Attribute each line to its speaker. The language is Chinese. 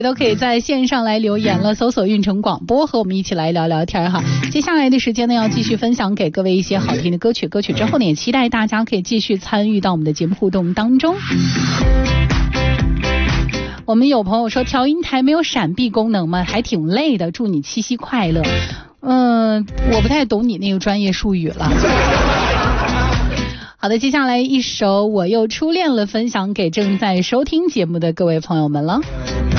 Speaker 1: 都可以在线上来留言了，搜索运城广播和我们一起来聊聊天哈。接下来的时间呢，要继续分享给各位一些好听的歌曲，歌曲之后呢，也期待大家可以继续参与到我们的节目互动当中。我们有朋友说调音台没有闪避功能吗？还挺累的，祝你七夕快乐。我不太懂你那个专业术语了。好的，接下来一首我又初恋了，分享给正在收听节目的各位朋友们了。